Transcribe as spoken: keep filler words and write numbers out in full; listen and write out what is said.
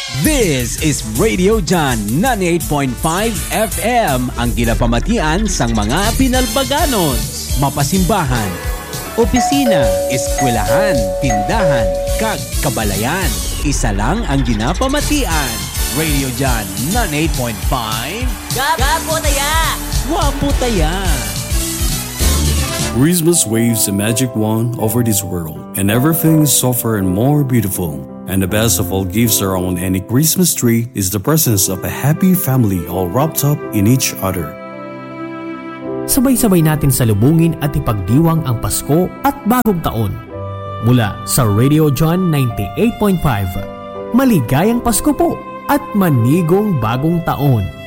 This is Radio John ninety-eight point five F M, ang ginapamatian sang mga Pinalbaganos, mapasimbahan, opisina, eskwelahan, tindahan, kag kabalayan. Isa lang ang ginapamatian. Radio John ninety-eight point five. Gapo taya! Wapo taya! Christmas waves a magic wand over this world, and everything is softer and more beautiful. And the best of all gifts around any Christmas tree is the presence of a happy family all wrapped up in each other. Sabay-sabay natin salubungin at ipagdiwang ang Pasko at Bagong Taon. Mula sa Radio John ninety-eight point five, maligayang Pasko po at manigong Bagong Taon.